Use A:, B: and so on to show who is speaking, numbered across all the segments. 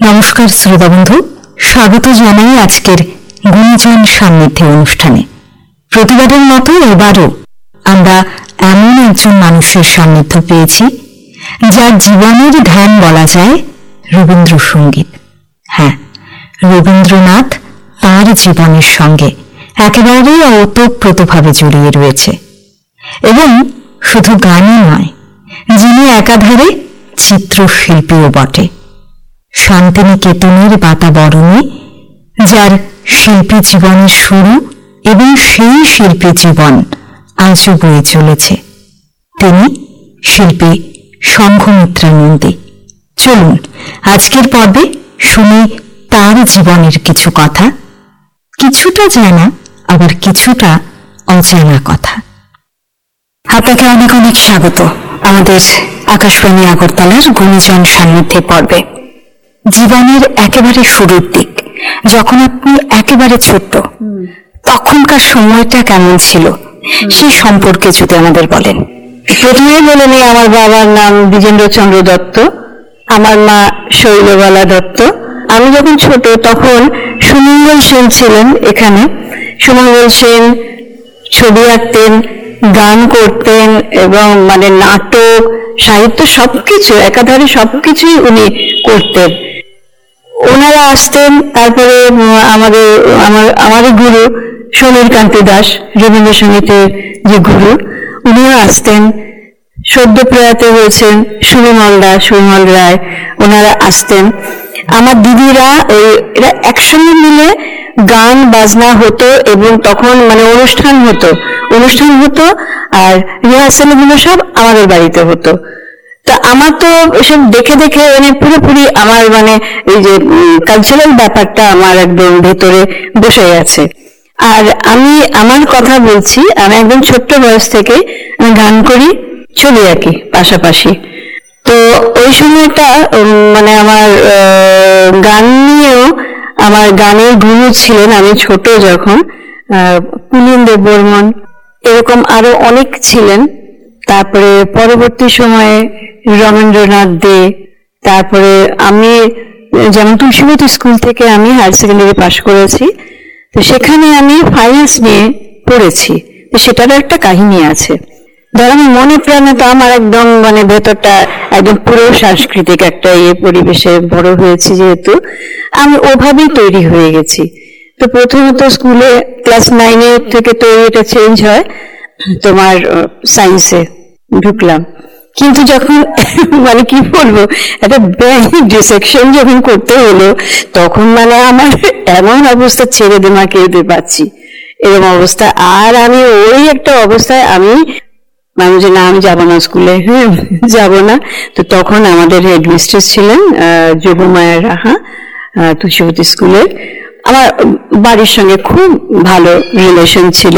A: নমস্কার শ্রোতা বন্ধু, স্বাগত জানাই আজকের গুণীজন সান্নিধ্যে অনুষ্ঠানে। প্রতিবারের মতো এবারও আমরা এমন একজন মানুষের সান্নিধ্য পেয়েছি যার জীবনের ধ্যান বলা যায় রবীন্দ্রসঙ্গীত। হ্যাঁ, রবীন্দ্রনাথ তাঁর জীবনের সঙ্গে একেবারেই ওতপ্রোতভাবে জড়িয়ে রয়েছে, এবং শুধু গানই নয়, যিনি একাধারে চিত্রশিল্পীও বটে। শান্তিনিকেতনের বাতাবরণে যার শিল্পী জীবনের শুরু এবং সেই শিল্পী জীবন আজও বয়ে চলেছে, তিনি শিল্পী সংঘমিত্রা নন্দী। চলুন আজকের পর্বে শুনি তার জীবনের কিছু কথা, কিছুটা জানা আবার কিছুটা অজানা কথা। আপনাকে অনেক অনেক স্বাগত আমাদের আকাশবাণী আগরতলার গুণীজন সান্নিধ্যে পর্বে। জীবনের একেবারে শুরুর দিক, যখন আপনি একেবারে ছোট্ট, তখনকার সময়টা কেমন ছিল সে সম্পর্কে যদি আমাদের বলেন।
B: প্রথমে বলে নিই, আমার বাবার নাম দ্বিজেন্দ্রচন্দ্র দত্ত, আমার মা শৈলবালা দত্ত। আমি যখন ছোট তখন সুমঙ্গল সেন ছিলেন এখানে। সুমঙ্গল সেন ছবি আঁকতেন, গান করতেন এবং নাটক, সাহিত্য সবকিছু একাধারে সবকিছুই উনি করতেন। ওনারা আসতেন। তারপরে আমাদের গুরু সমীর কান্তি দাস, রবীন্দ্রসঙ্গীতের যে গুরু, উনিও আসতেন। সদ্য প্রয়াত হয়েছেন সুবিমল দাস, সুবিমল রায়, ওনারা আসতেন। আমার দিদিরা এরা একসঙ্গে মিলে গান বাজনা হতো, এবং তখন অনুষ্ঠান হতো আর রিহার্সাল গুলো সব আমাদের বাড়িতে হতো। তা আমার তো এসব দেখে দেখে পুরোপুরি আমার এই যে কালচারাল ব্যাপারটা আমার একদম ভেতরে বসে গেছে। আর আমি আমার কথা বলছি, আমি একদম ছোট্ট বয়স থেকে আমি গান করি, ছবি আঁকি পাশাপাশি। তো ওই সময়টা আমার গান নিয়েও আমার গানের গুরু ছিলেন আমি ছোট যখন, পুলিন দেববর্মন, এরকম আরো অনেক ছিলেন। তারপরে পরবর্তী সময়ে রবীন্দ্রনাথ দে। তারপরে আমি যেমন তুলসীবতী স্কুল থেকে আমি হায়ার সেকেন্ডারি পাশ করেছি, তো সেখানে আমি ফাইন্যান্স নিয়ে পড়েছি। তো সেটারও একটা কাহিনী আছে। ধর, আমি মনে প্রাণে তো আমার একদম ভেতরটা একদম পুরো সাংস্কৃতিক একটা পরিবেশে বড় হয়েছি, যেহেতু আমি ওভাবেই তৈরি হয়ে গেছি। তো প্রথমত স্কুলে ক্লাস 9 থেকে তো এটা চেঞ্জ হয়, তোমার সায়েন্সে ঢুকলাম। কিন্তু যখন কি বলবো, একটা ডিসেকশন যখন করতে হলো, তখন আমার এমন অবস্থা, ছেড়ে দে মা, কেঁদে পাচ্ছি, এরকম অবস্থা। আর আমি ওই একটা অবস্থায় আমি যে না, আমি যাবো না স্কুলে, যাবো না। তো তখন আমাদের হেডমিস্ট্রেস ছিলেন যোগমায়া রাহা, তুলসীবতী স্কুলের। আমার বাড়ির সঙ্গে খুব ভালো রিলেশন ছিল।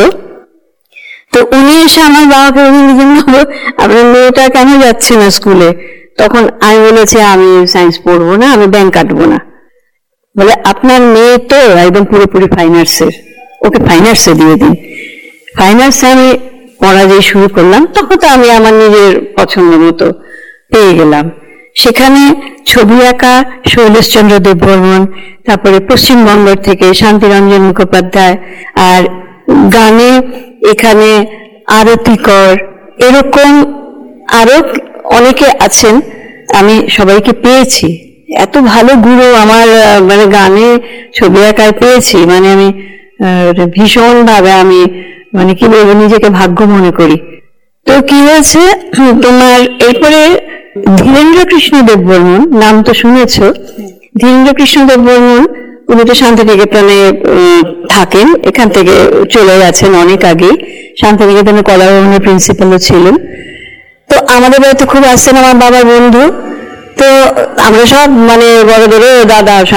B: তো উনি এসে আমার বাবাকে বললেন, আপনার মেয়েটা কেন যাচ্ছে না স্কুলে? তখন আমি বলেছি, আমি সায়েন্স পড়বো না, আমি ব্যাংক কাটবো না। বলে, আপনার মেয়ে তো একদম পুরোপুরি ফাইন আর্টসের, ওকে ফাইন আর্টসে দিয়ে দিন। ফাইন আর্টসে আমি পড়া যে শুরু করলাম, তখন তো আমি আমার নিজের পছন্দ মতো পেয়ে গেলাম। সেখানে ছবি আঁকা শৈলেশচন্দ্র দেববর্মন, তারপরে পশ্চিমবঙ্গ থেকে শান্তিরঞ্জন মুখোপাধ্যায়, আর গানে এখানে আরতি কর, এরকম আরো অনেকে আছেন। আমি সবাইকে পেয়েছি, এত ভালো গুরু আমার গানে ছবি আঁকায় পেয়েছি। আমি ভীষণ ভাবে আমি কি বলবো, নিজেকে ভাগ্য মনে করি। তো কি হয়েছে তোমার, এরপরে ধীরেন্দ্র কৃষ্ণ দেববর্মন, নাম তো শুনেছ। ধীরেন্দ্র কৃষ্ণ দেববর্মন, উনি তো শান্তিনিকেতনে থাকেন, এখান থেকে চলে গেছেন অনেক আগে। শান্তিনিকেতনে কলাভবনের প্রিন্সিপালও ছিলেন। তো আমাদের বাড়িতে খুব আসছেন আমার বাবার বন্ধু। তো আমরা সব বড় দাদা